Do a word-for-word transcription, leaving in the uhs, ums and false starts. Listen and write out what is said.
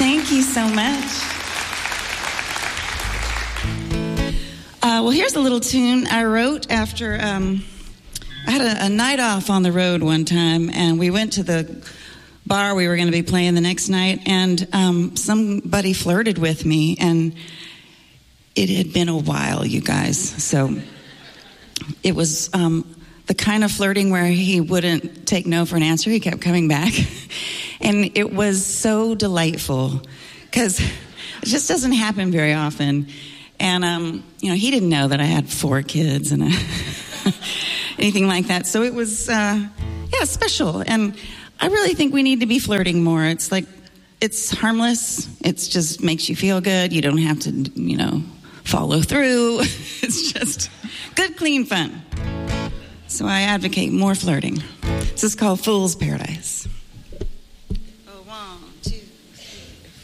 Thank you so much. Uh, well, here's a little tune I wrote after um, I had a, a night off on the road one time, and we went to the bar we were going to be playing the next night, and um, somebody flirted with me, and it had been a while, you guys. So it was um, the kind of flirting where he wouldn't take no for an answer. He kept coming back. And it was so delightful because it just doesn't happen very often. And, um, you know, he didn't know that I had four kids and a anything like that. So it was, uh, yeah, special. And I really think we need to be flirting more. It's like, it's harmless. It just makes you feel good. You don't have to, you know, follow through. It's just good, clean fun. So I advocate more flirting. This is called Fool's Paradise. Oh, one, two.